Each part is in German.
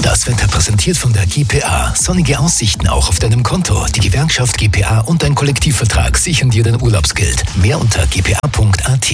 Das Wetter präsentiert von der GPA. Sonnige Aussichten auch auf deinem Konto. Die Gewerkschaft GPA und dein Kollektivvertrag sichern dir dein Urlaubsgeld. Mehr unter gpa.at.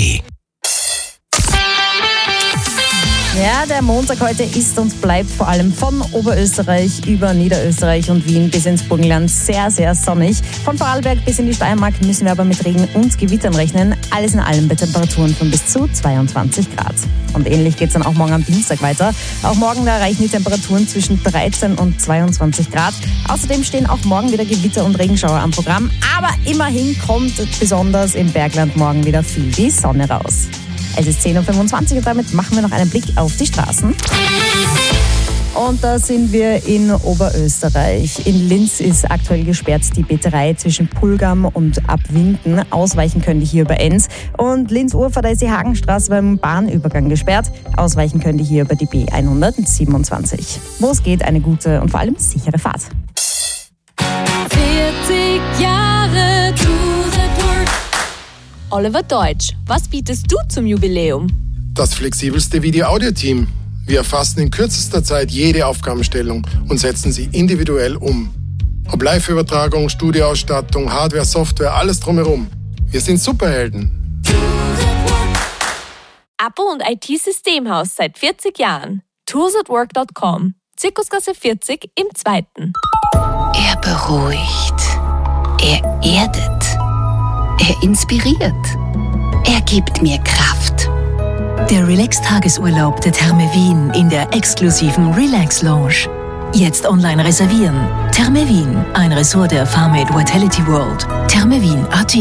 Ja, der Montag heute ist und bleibt vor allem von Oberösterreich über Niederösterreich und Wien bis ins Burgenland sehr, sehr sonnig. Von Vorarlberg bis in die Steiermark müssen wir aber mit Regen und Gewittern rechnen. Alles in allem bei Temperaturen von bis zu 22 Grad. Und ähnlich geht es dann auch morgen am Dienstag weiter. Auch morgen da erreichen die Temperaturen zwischen 13 und 22 Grad. Außerdem stehen auch morgen wieder Gewitter und Regenschauer am Programm. Aber immerhin kommt besonders im Bergland morgen wieder viel die Sonne raus. Es ist 10.25 Uhr und damit machen wir noch einen Blick auf die Straßen. Und da sind wir in Oberösterreich. In Linz ist aktuell gesperrt die B3 zwischen Pulgam und Abwinden. Ausweichen können die hier über Enns. Und Linz-Urfer, da ist die Hagenstraße beim Bahnübergang gesperrt. Ausweichen können die hier über die B127. Wo es geht, eine gute und vor allem sichere Fahrt. 40 Jahre Tour de Work. Oliver Deutsch, was bietest du zum Jubiläum? Das flexibelste Video-Audio-Team. Wir erfassen in kürzester Zeit jede Aufgabenstellung und setzen sie individuell um. Ob Live-Übertragung, Studioausstattung, Hardware, Software, alles drumherum. Wir sind Superhelden. Abo und IT-Systemhaus seit 40 Jahren. toursatwork.com. Zirkusgasse 40 im 2. Er beruhigt. Er erdet. Er inspiriert. Er gibt mir Kraft. Der Relax-Tagesurlaub der Therme Wien in der exklusiven Relax Lounge. Jetzt online reservieren. Therme Wien, ein Ressort der Farmate Vitality World. thermewien.at.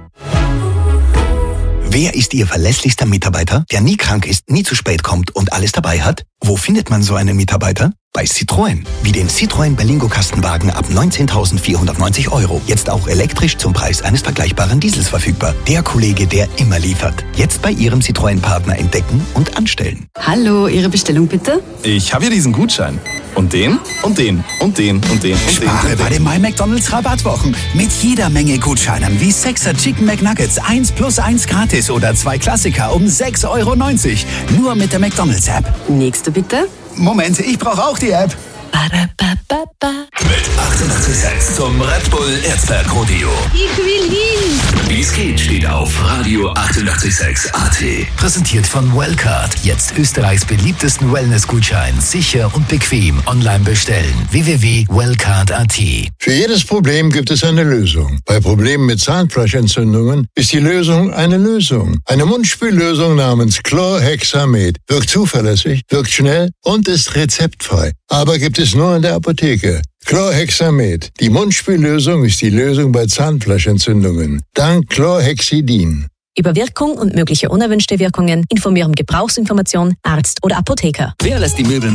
Wer ist Ihr verlässlichster Mitarbeiter, der nie krank ist, nie zu spät kommt und alles dabei hat? Wo findet man so einen Mitarbeiter? Bei Citroën. Wie den Citroën Berlingo Kastenwagen ab 19.490 €. Jetzt auch elektrisch zum Preis eines vergleichbaren Diesels verfügbar. Der Kollege, der immer liefert. Jetzt bei Ihrem Citroën-Partner entdecken und anstellen. Hallo, Ihre Bestellung bitte? Ich habe hier diesen Gutschein. Und den, und den, und den, und den, und den. Spare bei den My McDonald's Rabattwochen. Mit jeder Menge Gutscheinen wie 6er Chicken McNuggets 1+1 gratis oder 2 Klassiker um 6,90 €. Nur mit der McDonald's App. Nächste bitte? Moment, ich brauche auch die App. Mit 88,6 zum Red Bull Erzberg Rodeo. Ich will hin! Wie es geht, steht auf Radio 88,6 AT. Präsentiert von Wellcard. Jetzt Österreichs beliebtesten Wellness-Gutschein. Sicher und bequem online bestellen. www.wellcard.at. Für jedes Problem gibt es eine Lösung. Bei Problemen mit Zahnfleischentzündungen ist die Lösung eine Lösung. Eine Mundspüllösung namens Chlorhexamet. Wirkt zuverlässig, wirkt schnell und ist rezeptfrei. Aber gibt es nur in der Apotheke. Chlorhexamet. Die Mundspüllösung ist die Lösung bei Zahnfleischentzündungen. Dank Chlorhexidin. Über Wirkung und mögliche unerwünschte Wirkungen informieren Gebrauchsinformation, Arzt oder Apotheker. Wer lässt die Möbel